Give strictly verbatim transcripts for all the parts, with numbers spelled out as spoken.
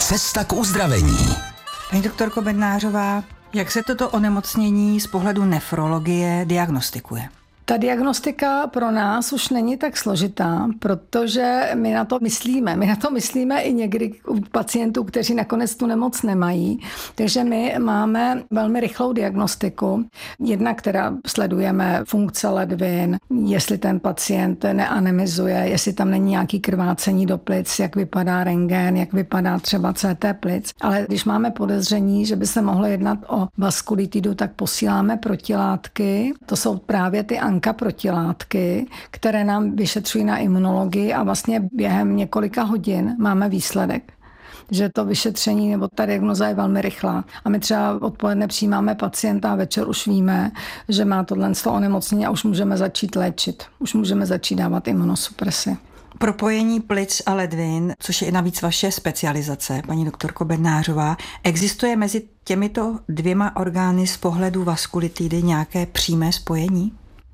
Cesta k uzdravení. Paní doktorko Bednářová, jak se toto onemocnění z pohledu nefrologie diagnostikuje? Ta diagnostika pro nás už není tak složitá, protože my na to myslíme. My na to myslíme i někdy u pacientů, kteří nakonec tu nemoc nemají. Takže my máme velmi rychlou diagnostiku. Jedna, která sledujeme funkce ledvin, jestli ten pacient neanemizuje, jestli tam není nějaký krvácení do plic, jak vypadá rentgen, jak vypadá třeba C T plic. Ale když máme podezření, že by se mohlo jednat o vaskulitidu, tak posíláme protilátky. To jsou právě ty anka protilátky, které nám vyšetřují na imunologii a vlastně během několika hodin máme výsledek. Že to vyšetření nebo ta diagnoza je velmi rychlá. A my třeba odpoledne přijímáme pacienta a večer už víme, že má tohle onemocnění a už můžeme začít léčit. Už můžeme začít dávat imunosupresi. Propojení plic a ledvin, což je i navíc vaše specializace, paní doktorko Bednářová, existuje mezi těmito dvěma orgány z pohledu vaskulitidy nějaké přímé spojení?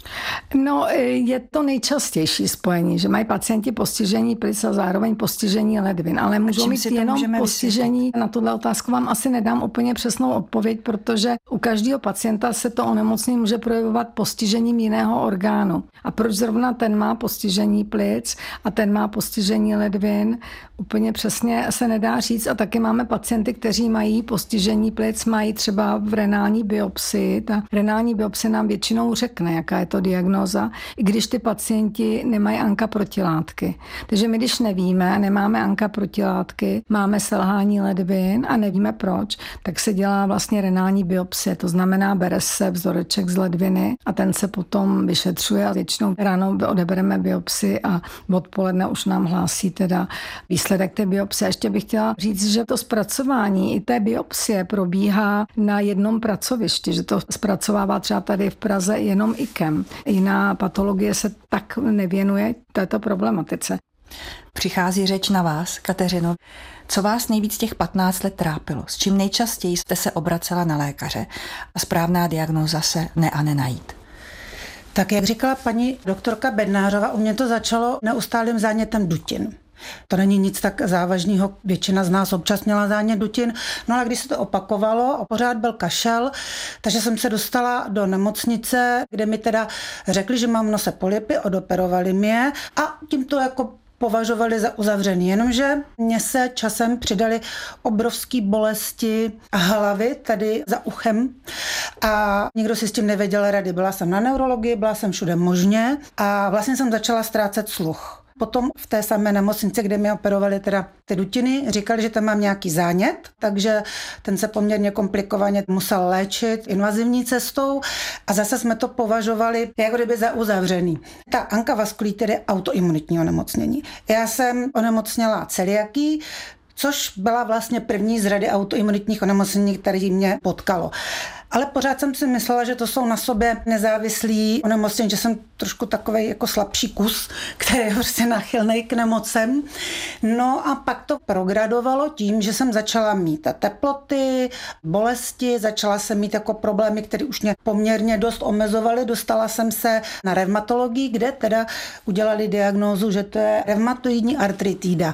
No, je to nejčastější spojení, že mají pacienti postižení plic a zároveň postižení ledvin, ale můžou mít jenom postižení. Vysvětlit? Na tuhle otázku vám asi nedám úplně přesnou odpověď, protože u každého pacienta se to onemocnění může projevovat postižením jiného orgánu. A proč zrovna ten má postižení plic a ten má postižení ledvin, úplně přesně se nedá říct. A taky máme pacienty, kteří mají postižení plic, mají třeba v renální biopsii. Ta renální biopsie nám většinou řekne, jaká je to diagnóza, i když ty pacienti nemají anka protilátky. Takže my, když nevíme, nemáme anka protilátky, máme selhání ledvin a nevíme proč, tak se dělá vlastně renální biopsie. To znamená, bere se vzoreček z ledviny a ten se potom vyšetřuje a většinou ráno odebereme biopsi a odpoledne už nám hlásí teda výsledek té biopsie. Ještě bych chtěla říct, že to zpracování i té biopsie probíhá na jednom pracovišti, že to zpracovává třeba tady v Praze jenom I K E M. Jiná patologie se tak nevěnuje této problematice. Přichází řeč na vás, Kateřino. Co vás nejvíc těch patnáct let trápilo? S čím nejčastěji jste se obracela na lékaře a správná diagnóza se ne a nenajít? Tak jak říkala paní doktorka Bednářová, u mě to začalo neustálým zánětem dutin. To není nic tak závažného, většina z nás občas měla zánět dutin, no ale když se to opakovalo a pořád byl kašel, takže jsem se dostala do nemocnice, kde mi teda řekli, že mám v nose polypy, odoperovali mě a tím to jako považovali za uzavřený, jenomže mně se časem přidaly obrovské bolesti a hlavy tady za uchem a nikdo si s tím nevěděl rady. Byla jsem na neurologii, byla jsem všude možně a vlastně jsem začala ztrácet sluch. Potom v té samé nemocnici, kde mi operovali teda ty dutiny, říkali, že tam mám nějaký zánět, takže ten se poměrně komplikovaně musel léčit invazivní cestou a zase jsme to považovali jako kdyby za uzavřený. Ta ankavaskulitidy je autoimunitní onemocnění. Já jsem onemocněla celiakii, což byla vlastně první z řady autoimunitních onemocnění, které mě potkalo. Ale pořád jsem si myslela, že to jsou na sobě nezávislí onemocnění, že jsem trošku takovej jako slabší kus, který je prostě náchylnej k nemocem. No a pak to progradovalo tím, že jsem začala mít teploty, bolesti, začala jsem mít jako problémy, které už mě poměrně dost omezovaly. Dostala jsem se na revmatologii, kde teda udělali diagnózu, že to je revmatoidní artritída.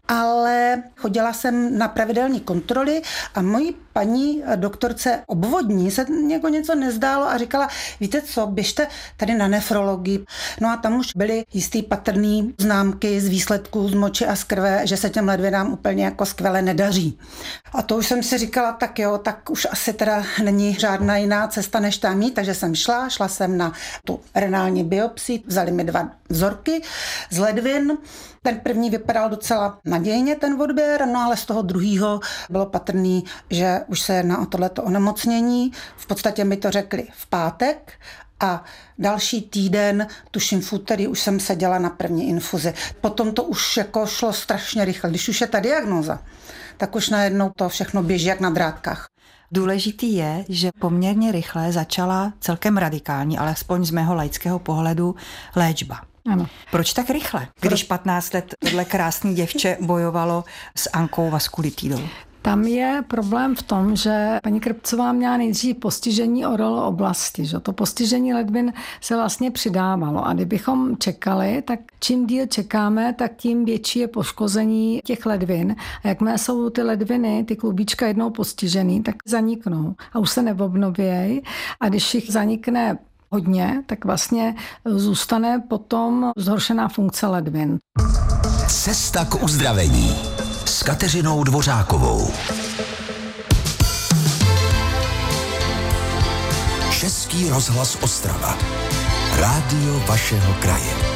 Ale chodila jsem na pravidelní kontroly a mojí paní doktorce obvodní se jako něco nezdálo a říkala, víte co, běžte tady na nefrologii. No a tam už byly jistý patrný známky z výsledků z moči a z krve, že se těm ledvinám úplně jako skvěle nedaří. A to už jsem si říkala, tak jo, tak už asi teda není žádná jiná cesta než tam jít, takže jsem šla, šla jsem na tu renální biopsii, vzali mi dva vzorky z ledvin. Ten první vypadal docela nadějně, ten odběr, no ale z toho druhého bylo patrný, že už se jedná o tohleto onemocnění. V podstatě mi to řekli v pátek a další týden, tuším v úterý, už jsem seděla na první infuzi. Potom to už jako šlo strašně rychle. Když už je ta diagnóza, tak už najednou to všechno běží jak na drátkách. Důležitý je, že poměrně rychle začala celkem radikální, alespoň z mého laického pohledu, léčba. Ano. Proč tak rychle, když patnáct let tohle krásné děvče bojovalo s ankou vaskulitidou? Tam je problém v tom, že paní Krpcová měla nejdřív postižení orelo oblasti. Že? To postižení ledvin se vlastně přidávalo. A kdybychom čekali, tak čím díl čekáme, tak tím větší je poškození těch ledvin. A jakmile jsou ty ledviny, ty klubíčka jednou postižený, tak zaniknou a už se neobnovějí. A když jich zanikne hodně, tak vlastně zůstane potom zhoršená funkce ledvin. Cesta k uzdravení s Kateřinou Dvořákovou. Český rozhlas Ostrava. Rádio vašeho kraje.